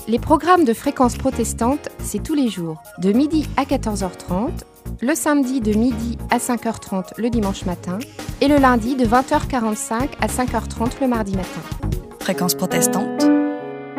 Les programmes de Fréquence Protestante, c'est tous les jours, de midi à 14h30, le samedi de midi à 5h30 le dimanche matin et le lundi de 20h45 à 5h30 le mardi matin. Fréquence Protestante,